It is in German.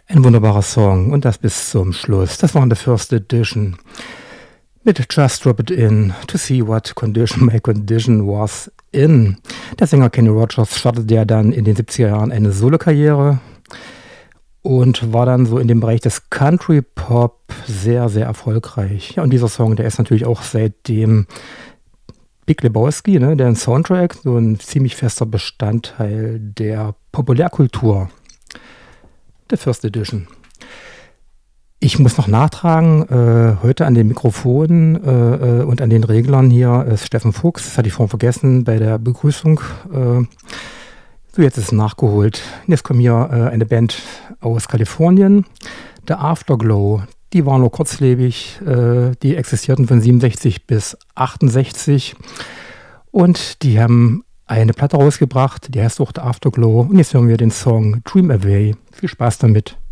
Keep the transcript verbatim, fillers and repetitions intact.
Ein wunderbarer Song und das bis zum Schluss. Das war in der First Edition mit Just Drop It In to See What Condition My Condition Was In. Der Sänger Kenny Rogers startete ja dann in den siebziger Jahren eine Solokarriere und war dann so in dem Bereich des Country Pop sehr, sehr erfolgreich. Ja, und dieser Song, der ist natürlich auch seitdem Big Lebowski, ne, der Soundtrack, so ein ziemlich fester Bestandteil der Populärkultur. Der First Edition. Ich muss noch nachtragen, äh, heute an den Mikrofonen äh, und an den Reglern hier ist Steffen Fuchs, das hatte ich vorhin vergessen bei der Begrüßung. Äh, so, jetzt ist es nachgeholt. Jetzt kommt hier äh, eine Band aus Kalifornien, The Afterglow. Die waren nur kurzlebig, äh, die existierten von siebenundsechzig bis achtundsechzig und die haben eine Platte rausgebracht, die heißt auch The Afterglow und jetzt hören wir den Song Dream Away. Viel Spaß damit.